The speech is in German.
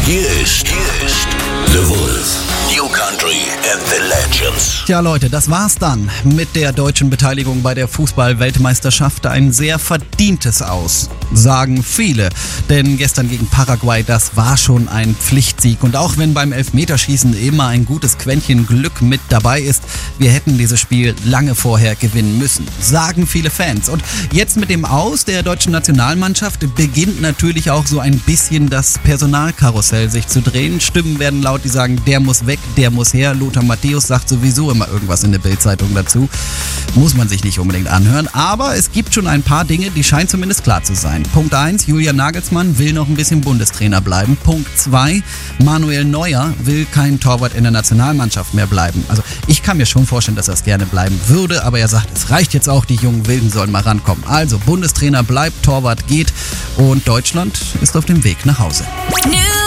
Hier ist The Wolf. New Country and the Legends. Tja Leute, das war's dann mit der deutschen Beteiligung bei der Fußball-Weltmeisterschaft. Ein sehr verdientes Aus, sagen viele. Denn gestern gegen Paraguay, das war schon ein Pflichtsieg. Und auch wenn beim Elfmeterschießen immer ein gutes Quäntchen Glück mit dabei ist, wir hätten dieses Spiel lange vorher gewinnen müssen, sagen viele Fans. Und jetzt mit dem Aus der deutschen Nationalmannschaft beginnt natürlich auch so ein bisschen das Personalkarussell sich zu drehen. Stimmen werden laut, die sagen, der muss weg, der muss her. Lothar Matthäus sagt sowieso immer irgendwas in der Bild-Zeitung dazu. Muss man sich nicht unbedingt anhören. Aber es gibt schon ein paar Dinge, die scheinen zumindest klar zu sein. Punkt 1, Julian Nagelsmann will noch ein bisschen Bundestrainer bleiben. Punkt 2, Manuel Neuer will kein Torwart in der Nationalmannschaft mehr bleiben. Also ich kann mir schon vorstellen, dass er es gerne bleiben würde, aber er sagt, es reicht jetzt auch, die jungen Wilden sollen mal rankommen. Also Bundestrainer bleibt, Torwart geht und Deutschland ist auf dem Weg nach Hause.